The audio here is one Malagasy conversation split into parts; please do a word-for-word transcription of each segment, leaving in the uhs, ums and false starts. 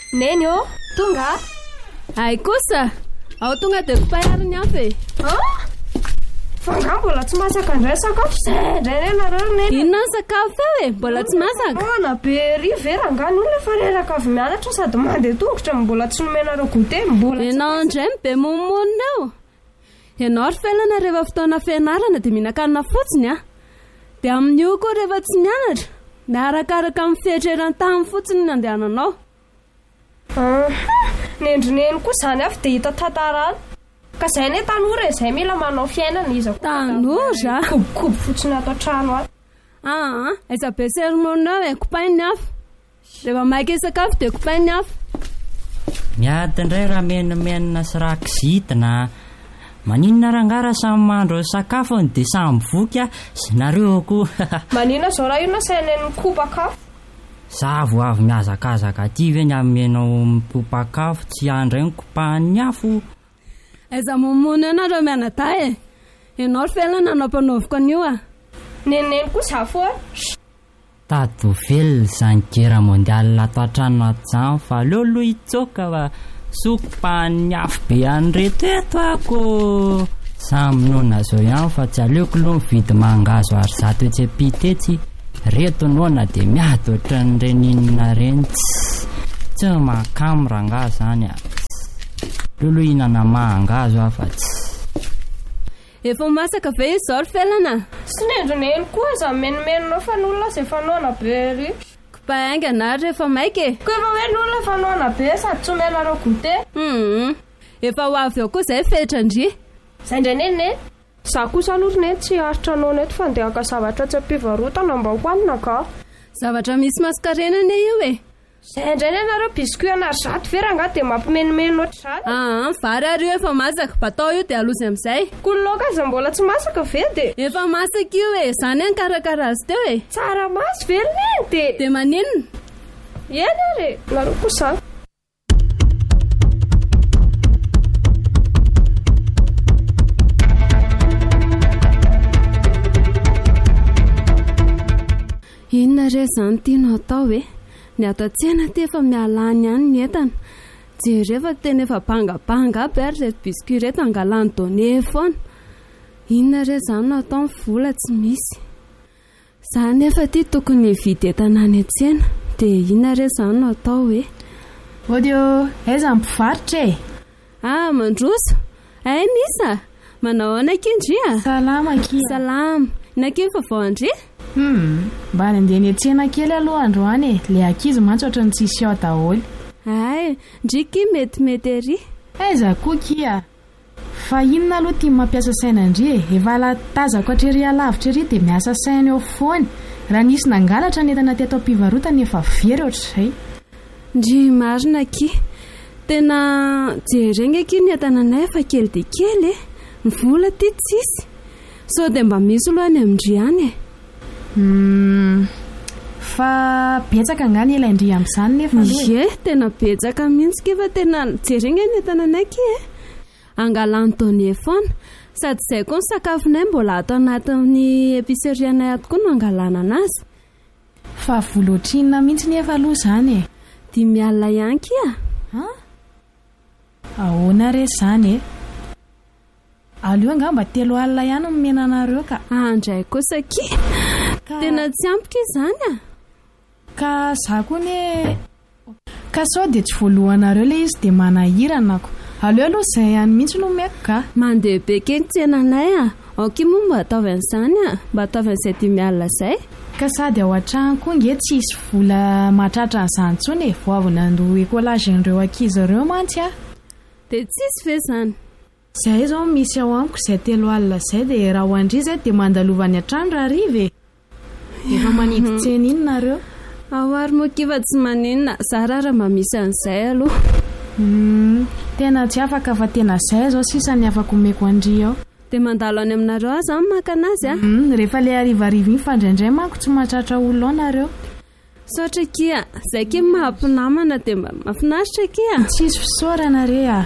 Neny ô, tonga. Ay kosa, ao tonga dia kopahariny hafa e. Fa nga mbola tsy masaka indray sakafo zay indray ny anareo neny. Inona ny sakafo eo e, mbola tsy masaka? Ana be ry vera nga ny olona fa reraka avy mianatra sady mandeha tongotra mbola tsy nomenareo goûter mbola. Ianao indray be momonina eo. Ianao ary felana rehefa fotoana fianarana dia mihinan-kanina fotsiny a. Dia amin'io koa rehefa tsy mianatra, dia arakaraka amin'ny fiatreran-tany fotsiny ny andehananao. Nendrineny koa izany avy dia hita tantarana. Ka izay ny tanora e, izay mila manao fiainana izy. Tanora? Kobokobo fotsiny ato an-trano ato. Ah, aiza be sermonao e, kopainy hafa. Rehefa maika sakafo dia kopainy hafa. Miady indray raha menamenina sy raha kizitina. Maninona rangara samy mandro sakafo dia samy voky sy nareo koa. Maninona zao raha io na sainany kopakafo? Za vo avy miazakazaka aty ve ny amenao mipopakafo tsy andray ny kopahany afo. Aiza momona ianareo mianadahy e. Ianao ry felana nampanaoviko an'io a. Neneneny koa za foa. Tato velona izany guerre mondiale ato an-trano ato izany fa aleo aloha hitsoaka fa sokopahany afo be an'ireto eto ako. Samy nona zao ihany fa tsy aleoko aloha mividy mangazo ary zato etsy ampitetsy. Reto nona dia miady ohatran'ireny inona ireny tsy mahakamo rangaha izany a. Lolo hinana mangazo afa tsy. Efa masaka ve izy zao ry felana? Sy nendrineny koa za menomenonao fa n'olona izay fanoana be ry. Kopahainga na rehefa maika e. Koa efa hoe n'olona fanoana be sady tsy omenareo goûter. Hmm. Efa ho avy eo koa izay fetrandry. Izay indray neny. Za kosa aloha neny tsy haritra anao neto fa andeha haka zavatra tsy ampivarotana mba hoanina ka. Zavatra misy masikarenana io e. Izay indray nenareo biscuit anary zato vera nga dia mampimenimeno ohatr'izany. Ah, vary ary io efa masaka, batao io dia alozy amin'izay. Kololoka aza mbola tsy masaka ve dia? Efa masaka io e, izany any karakara azy teo e. Tsara masy velona eny dia. Dia maninona? Eny ary, nareo kosa. Inona re izany tianao atao e? Ny ato an-tsena ty efa mialany ihany ny entana. Jereva tena efa bangabanga aby ary reto biscuit reto angalany donné foana. Inona re izany no atao ny vola tsy misy. Za nefa ty tokony hividy entana any an-tsena. Dia inona re izany no atao e? Odio, aiza mpivarotra e? Ah, mandroso. Ay nisa, manao ana kindria? Salama kia. Salama. Nakiny fa vao andria? Hmm, mba nandeha ny tsena kely aloha androany e. Le ankizy mantsy ohatrany tsisy ao daholo. Ay, ndriky metimety ery. Aiza koa kia. Fa inona aloha tia mampiasa saina andri e. Efa latazako hatrery alavitra ery dia miasa saina eo foany. Raha nisy nangalatra ny entana teto am-pivarotana efa very ohatr'izay. Ndry marina ki. Tena jerena ki ny entananay efa kely dia kely e. Ny vola ty tsisy. So dia mba misy aloha any amindry any e. Hmm, fa betsaka nga ny ilaindry amin'izany nefa aloha. Ie, tena betsaka mihitsy ki fa tena jerena ny entananay ki e. Angalany donné foana. Sady izay koa ny sakafonay mbola ato anatin'ny epicerianay ato koa no angalana anazy. Fa voloatrinina mihitsy nefa aloha izany e. Dimy alina ihany ki a. Ha? Ahoana re izany e? Aleo nga mba telo alina ihany no mena anareo ka. Andray kosa ki. Tena tsy ampika izany a. Ka za koa ne. Ka sao dia tsy voalohanareo le izy dia manahiranako. Aleo aloha izay ihany mihitsy no meko ka. Mandeha be keny tsenanay a. Aoky moa mba ataovy an'izany a. Mba ataovy an'izay dimy alina izay. Ka sady ao an-trano koa nge tsisy vola mahatratra an'izany intsony e. Vao avy nandoa ekolazin'ireo ankizy ireo mantsy a. Dia tsisy ve izany? Izay izao misy ao amiko izay telo alina izay dia raha ho andry izay dia mandalova ny an-trano raha riva e. Efa manidy tsena iny nareo. Ao ary moa kiva tsy maninona. Za raha mba misy an'izay aloha. Hmm, tena tsy afaka fa tena izay izao sisa ny afaka omeko andry ao. Dia mandalo any aminareo aza any maka anazy a. Hmm, rehefa le arivariva iny fandraindray manko tsy mahatratra olona ao nareo. Saotra kia, izay ki mahampinamana dia mba mahafinaritra kia. Tsisy fisaorana re a.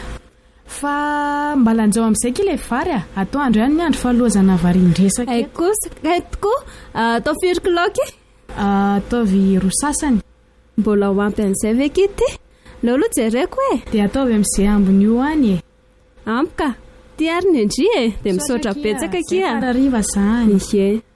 Fa mba lanjao amin'izay ki le vary a. Atao andro ihany ny andro fa lozana varindresaka. Ay kosa, kay tokoa. Atao firy kilao ki? Ataovy roa sasany. Mbola ho ampy an'izay ve ki ty? leo aloha jereko e dia ataovy amin'izay ambony io any e ampika ty ary ny andri e dia misaotra betsaka kia farariva zany ie